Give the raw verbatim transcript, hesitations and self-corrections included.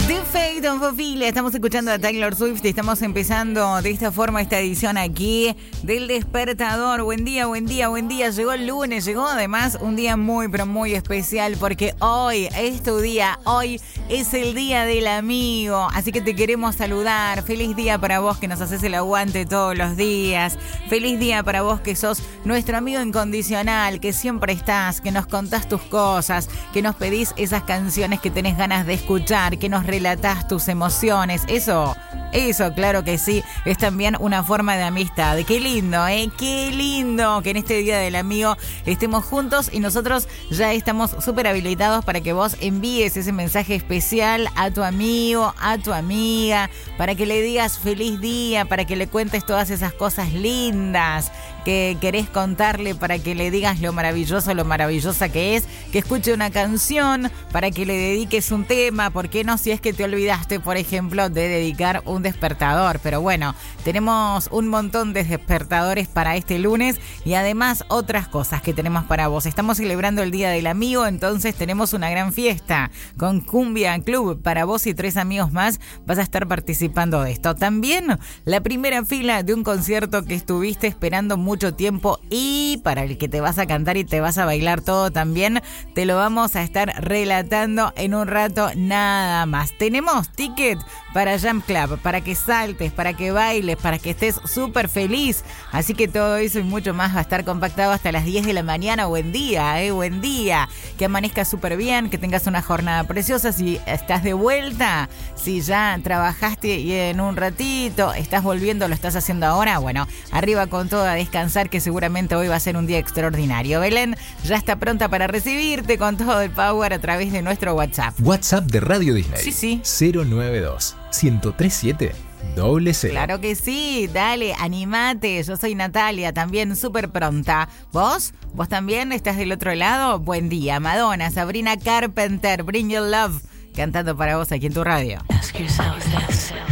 The Fate of Ophelia. Estamos escuchando a Taylor Swift y estamos empezando de esta forma esta edición aquí del Despertador. Buen día, buen día, buen día. Llegó el lunes, llegó además un día muy, pero muy especial porque hoy es tu día, hoy es el día del amigo. Así que te queremos saludar. Feliz día para vos que nos haces el aguante todos los días. Feliz día para vos que sos nuestro amigo incondicional, que siempre estás, que nos contás tus cosas, que nos pedís esas canciones que tenés ganas de escuchar, que nos relatás tus emociones. Eso, eso, claro que sí, es también una forma de amistad. Qué lindo, ¿eh? Qué lindo que en este Día del Amigo estemos juntos y nosotros ya estamos súper habilitados para que vos envíes ese mensaje especial a tu amigo, a tu amiga, para que le digas feliz día, para que le cuentes todas esas cosas lindas que querés contarle, para que le digas lo maravilloso, lo maravillosa que es, que escuche una canción, para que le dediques un tema. ¿Por qué no si es que te olvidaste, por ejemplo, de dedicar un despertador? Pero bueno, tenemos un montón de despertadores para este lunes y además otras cosas que tenemos para vos. Estamos celebrando el Día del Amigo, entonces tenemos una gran fiesta con Cumbia Club. Para vos y tres amigos más vas a estar participando de esto. También la primera fila de un concierto que estuviste esperando mucho tiempo y para el que te vas a cantar y te vas a bailar todo también, te lo vamos a estar relatando en un rato nada más. Tenemos ticket para Jam Club, para que saltes, para que bailes, para que estés súper feliz. Así que todo eso y mucho más va a estar compactado hasta las diez de la mañana. Buen día, eh, buen día. Que amanezcas súper bien, que tengas una jornada preciosa. Si estás de vuelta, si ya trabajaste y en un ratito estás volviendo, lo estás haciendo ahora, bueno, arriba con todo a descansar, que seguramente hoy va a ser un día extraordinario. Belén ya está pronta para recibirte con todo el power a través de nuestro WhatsApp. WhatsApp de Radio Disney. Sí, sí. cero nueve dos, uno cero tres siete, doble cero. Claro que sí, dale, animate. Yo soy Natalia, también súper pronta. ¿Vos? ¿Vos también estás del otro lado? Buen día. Madonna, Sabrina Carpenter, Bring Your Love, cantando para vos aquí en tu radio. Ask yourself this.